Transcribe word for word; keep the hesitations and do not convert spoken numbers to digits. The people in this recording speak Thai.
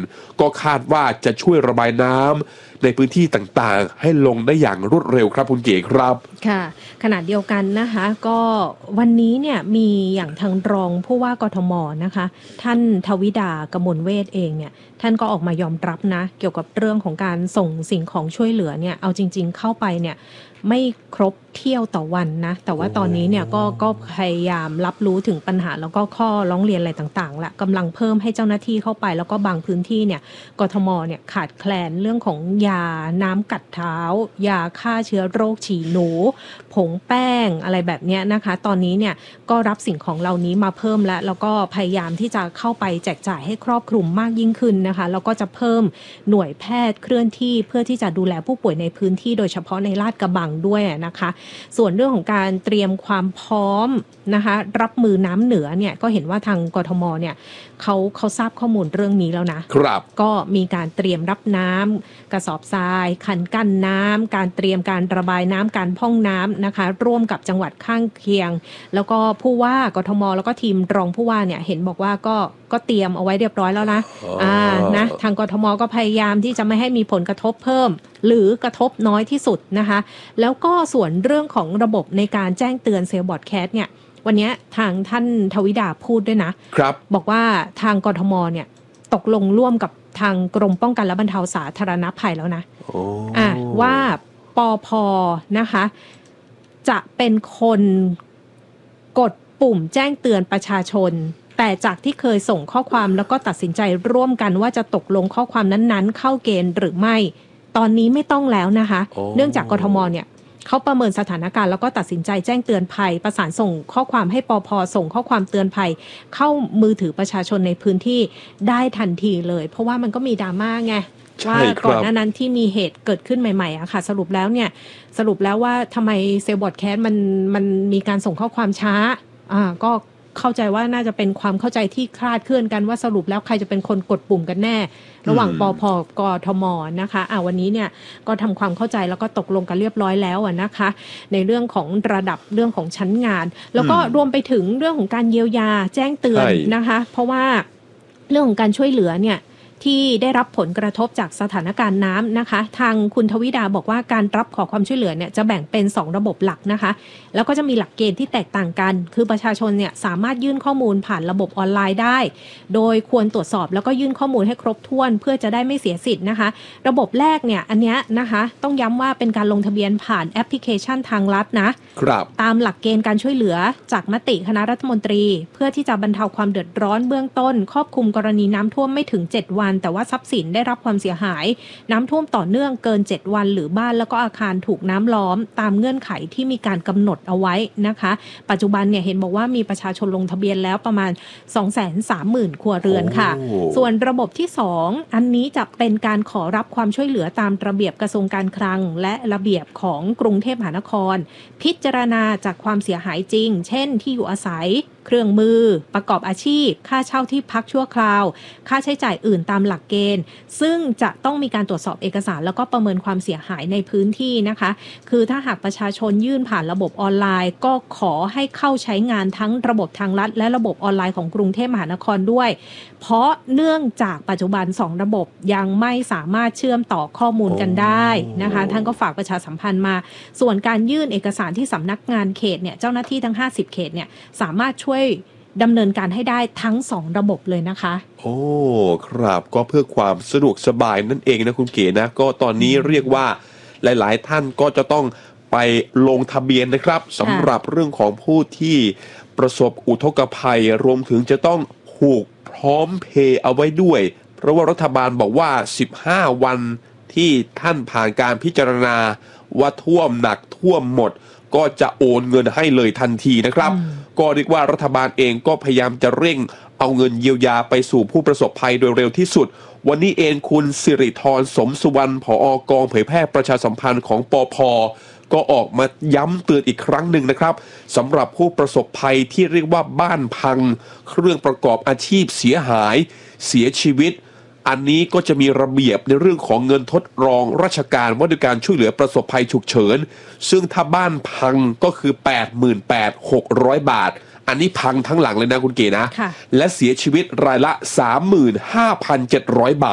ก็คาดว่าจะช่วยระบายน้ำในพื้นที่ต่างๆให้ลงได้อย่างรวดเร็วครับคุณเก๋ครับค่ะขณะเดียวกันนะคะก็วันนี้เนี่ยมีอย่างทางรองผู้ว่ากทมนะคะท่านทวิดากมลเวทเองเนี่ยท่านก็ออกมายอมรับนะเกี่ยวกับเรื่องของการส่งสิ่งของช่วยเหลือเนี่ยเอาจริงๆเข้าไปเนี่ยไม่ครบเที่ยวต่อวันนะแต่ว่าตอนนี้เนี่ยก็ก็พยายามรับรู้ถึงปัญหาแล้วก็ข้อร้องเรียนอะไรต่างๆละกำลังเพิ่มให้เจ้าหน้าที่เข้าไปแล้วก็บางพื้นที่เนี่ยกทมเนี่ยขาดแคลนเรื่องของยาน้ำกัดเท้ายาฆ่าเชื้อโรคฉี่หนูผงแป้งอะไรแบบนี้นะคะตอนนี้เนี่ยก็รับสิ่งของเหล่านี้มาเพิ่มแล้วแล้วก็พยายามที่จะเข้าไปแจกจ่ายให้ครอบคลุมมากยิ่งขึ้นนะคะแล้วก็จะเพิ่มหน่วยแพทย์เคลื่อนที่เพื่อที่จะดูแลผู้ป่วยในพื้นที่โดยเฉพาะในลาดกระบังด้วยนะคะส่วนเรื่องของการเตรียมความพร้อมนะคะรับมือน้ำเหนือเนี่ยก็เห็นว่าทางกทมเนี่ยเขาเขาทราบข้อมูลเรื่องนี้แล้วนะครับก็มีการเตรียมรับน้ำกระสอบทรายคันกั้นน้ำการเตรียมการระบายน้ำการพ่องน้ำนะคะร่วมกับจังหวัดข้างเคียงแล้วก็ผู้ว่ากทมแล้วก็ทีมรองผู้ว่าเนี่ยเห็นบอกว่าก็ก็เตรียมเอาไว้เรียบร้อยแล้วนะอ่านะทางกทมก็พยายามที่จะไม่ให้มีผลกระทบเพิ่มหรือกระทบน้อยที่สุดนะคะแล้วก็ส่วนเรื่องของระบบในการแจ้งเตือนเซลล์บอร์ดแคสต์เนี่ยวันนี้ทางท่านทวิดาพูดด้วยนะครับบอกว่าทางกทมเนี่ยตกลงร่วมกับทางกรมป้องกันและบรรเทาสาธารณภัยแล้วนะอ่ะว่าปภนะคะจะเป็นคนกดปุ่มแจ้งเตือนประชาชนแต่จากที่เคยส่งข้อความแล้วก็ตัดสินใจร่วมกันว่าจะตกลงข้อความนั้นๆเข้าเกณฑ์หรือไม่ตอนนี้ไม่ต้องแล้วนะคะเนื่องจากกทมเนี่ยเขาประเมินสถานการณ์แล้วก็ตัดสินใจแจ้งเตือนภัยประสานส่งข้อความให้ปภส่งข้อความเตือนภัยเข้ามือถือประชาชนในพื้นที่ได้ทันทีเลยเพราะว่ามันก็มีดราม่าไงว่าก่อนหน้านั้นที่มีเหตุเกิดขึ้นใหม่ๆอะค่ะสรุปแล้วเนี่ยสรุปแล้วว่าทำไมเซลล์บอร์ดแคสต์มันมันมีการส่งข้อความช้าอ่าก็เข้าใจว่าน่าจะเป็นความเข้าใจที่คลาดเคลื่อนกันว่าสรุปแล้วใครจะเป็นคนกดปุ่มกันแน่ระหว่างปภกทมนะคะอ่าวันนี้เนี่ยก็ทำความเข้าใจแล้วก็ตกลงกันเรียบร้อยแล้วอะนะคะในเรื่องของระดับเรื่องของชั้นงานแล้วก็รวมไปถึงเรื่องของการเยียวยาแจ้งเตือนนะคะเพราะว่าเรื่องของการช่วยเหลือเนี่ยที่ได้รับผลกระทบจากสถานการณ์น้ำนะคะทางคุณทวิดาบอกว่าการรับขอความช่วยเหลือเนี่ยจะแบ่งเป็นสองระบบหลักนะคะแล้วก็จะมีหลักเกณฑ์ที่แตกต่างกันคือประชาชนเนี่ยสามารถยื่นข้อมูลผ่านระบบออนไลน์ได้โดยควรตรวจสอบแล้วก็ยื่นข้อมูลให้ครบถ้วนเพื่อจะได้ไม่เสียสิทธิ์นะคะระบบแรกเนี่ยอันเนี้ยนะคะต้องย้ำว่าเป็นการลงทะเบียนผ่านแอปพลิเคชันทางรัฐนะครับตามหลักเกณฑ์การช่วยเหลือจากมติคณะรัฐมนตรีเพื่อที่จะบรรเทาความเดือดร้อนเบื้องต้นครอบคลุมกรณีน้ำท่วมไม่ถึงเจ็ดวันแต่ว่าทรัพย์สินได้รับความเสียหายน้ำท่วมต่อเนื่องเกินเจ็ดวันหรือบ้านแล้วก็อาคารถูกน้ำล้อมตามเงื่อนไขที่มีการกำหนดเอาไว้นะคะปัจจุบันเนี่ยเห็นบอกว่ามีประชาชนลงทะเบียนแล้วประมาณ สองแสนสามหมื่น ครัวเรือนค่ะส่วนระบบที่สองอันนี้จะเป็นการขอรับความช่วยเหลือตามระเบียบกระทรวงการคลังและระเบียบของกรุงเทพมหานครพิจารณาจากความเสียหายจริงเช่นที่อยู่อาศัยเครื่องมือประกอบอาชีพค่าเช่าที่พักชั่วคราวค่าใช้จ่ายอื่นตามหลักเกณฑ์ซึ่งจะต้องมีการตรวจสอบเอกสารแล้วก็ประเมินความเสียหายในพื้นที่นะคะคือถ้าหากประชาชนยื่นผ่านระบบออนไลน์ก็ขอให้เข้าใช้งานทั้งระบบทางรัฐและระบบออนไลน์ของกรุงเทพมหานครด้วยเพราะเนื่องจากปัจจุบันสองระบบยังไม่สามารถเชื่อมต่อข้อมูลกันได้นะคะท่านก็ฝากประชาสัมพันธ์มาส่วนการยื่นเอกสารที่สำนักงานเขตเนี่ยเจ้าหน้าที่ทั้งห้าสิบเขตเนี่ยสามารถช่วยดำเนินการให้ได้ทั้งสองระบบเลยนะคะโอ้ครับก็เพื่อความสะดวกสบายนั่นเองนะคุณเก๋นะก็ตอนนี้เรียกว่าหลายๆท่านก็จะต้องไปลงทะเบียนนะครับสำหรับเรื่องของผู้ที่ประสบอุทกภัยรวมถึงจะต้องผูกพร้อมเพย์เอาไว้ด้วยเพราะว่ารัฐบาลบอกว่าสิบห้าวันที่ท่านผ่านการพิจารณาว่าท่วมหนักท่วมหมดก็จะโอนเงินให้เลยทันทีนะครับก็เรียกว่ารัฐบาลเองก็พยายามจะเร่งเอาเงินเยียวยาไปสู่ผู้ประสบภัยโดยเร็วที่สุดวันนี้เองคุณสิริธรสมสุวรรณผอ.กองเผยแพร่ประชาสัมพันธ์ของปภ.ก็ออกมาย้ำเตือนอีกครั้งหนึ่งนะครับสำหรับผู้ประสบภัยที่เรียกว่าบ้านพังเครื่องประกอบอาชีพเสียหายเสียชีวิตอันนี้ก็จะมีระเบียบในเรื่องของเงินทดรองราชการว่าด้วยการช่วยเหลือประสบภัยฉุกเฉินซึ่งถ้าบ้านพังก็คือ แปดหมื่นแปดพันหกร้อย บาทอันนี้พังทั้งหลังเลยนะคุณเก๋นะและเสียชีวิตรายละ สามหมื่นห้าพันเจ็ดร้อย บาท